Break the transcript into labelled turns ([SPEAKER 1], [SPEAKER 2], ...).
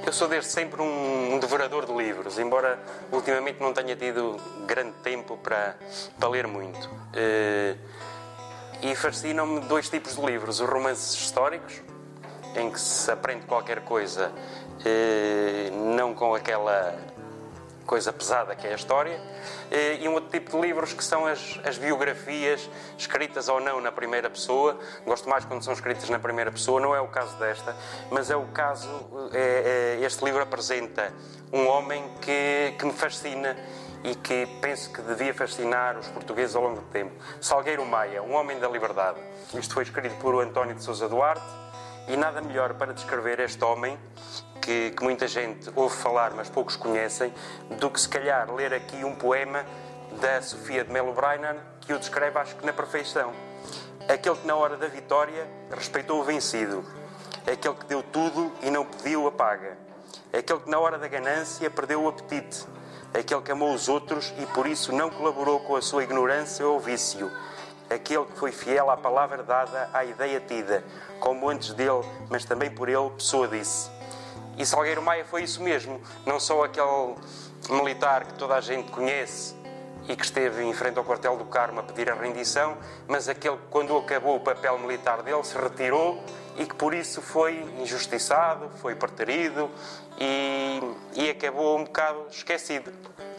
[SPEAKER 1] Eu sou desde sempre um devorador de livros, embora ultimamente não tenha tido grande tempo para ler muito. E fascinam-me dois tipos de livros: os romances históricos, em que se aprende qualquer coisa, não com aquela coisa pesada que é a história, e um outro tipo de livros que são as biografias, escritas ou não na primeira pessoa. Gosto mais quando são escritas na primeira pessoa, não é o caso desta, mas é o caso, este livro apresenta um homem que me fascina e que penso que devia fascinar os portugueses ao longo do tempo. Salgueiro Maia, um homem da liberdade. Isto foi escrito por António de Sousa Duarte, e nada melhor para descrever este homem, que muita gente ouve falar, mas poucos conhecem, do que se calhar ler aqui um poema da Sofia de Melo Brainer, que o descreve, acho que na perfeição. Aquele que na hora da vitória respeitou o vencido, aquele que deu tudo e não pediu a paga, aquele que na hora da ganância perdeu o apetite, aquele que amou os outros e por isso não colaborou com a sua ignorância ou vício, aquele que foi fiel à palavra dada, à ideia tida, como antes dele, mas também por ele, Pessoa disse. E Salgueiro Maia foi isso mesmo, não só aquele militar que toda a gente conhece e que esteve em frente ao quartel do Carmo a pedir a rendição, mas aquele que, quando acabou o papel militar dele, se retirou e que por isso foi injustiçado, foi preterido e acabou um bocado esquecido.